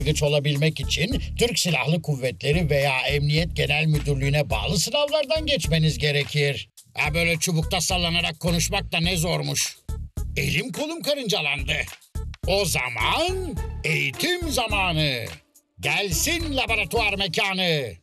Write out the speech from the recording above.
Güç olabilmek için Türk Silahlı Kuvvetleri veya Emniyet Genel Müdürlüğü'ne bağlı sınavlardan geçmeniz gerekir. Ha böyle çubukta sallanarak konuşmak da ne zormuş. Elim kolum karıncalandı. O zaman eğitim zamanı. Gelsin laboratuvar mekanı.